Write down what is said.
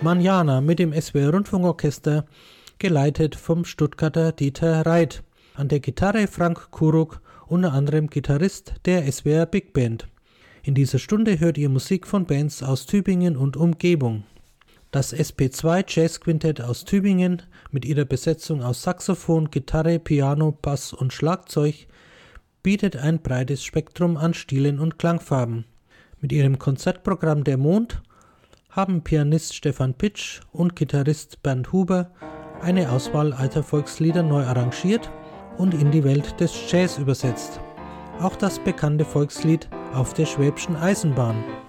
Manjana mit dem SWR Rundfunkorchester, geleitet vom Stuttgarter Dieter Reit. An der Gitarre Frank Kuruk, unter anderem Gitarrist der SWR Big Band. In dieser Stunde hört ihr Musik von Bands aus Tübingen und Umgebung. Das SP2 Jazz Quintett aus Tübingen mit ihrer Besetzung aus Saxophon, Gitarre, Piano, Bass und Schlagzeug bietet ein breites Spektrum an Stilen und Klangfarben. Mit ihrem Konzertprogramm Der Mond haben Pianist Stefan Pitsch und Gitarrist Bernd Huber eine Auswahl alter Volkslieder neu arrangiert und in die Welt des Jazz übersetzt. Auch das bekannte Volkslied Auf der Schwäbischen Eisenbahn.